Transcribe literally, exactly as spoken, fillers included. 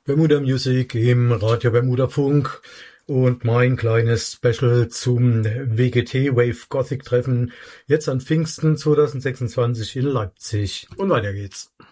Bermuda Music im Radio Bermuda Funk und mein kleines Special zum W G T Wave Gothic Treffen jetzt an Pfingsten zwanzig sechsundzwanzig in Leipzig. Und weiter geht's.